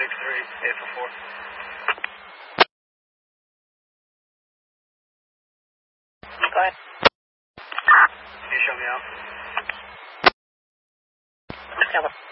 8 for 4. Go ahead. Can you show me out? Yeah,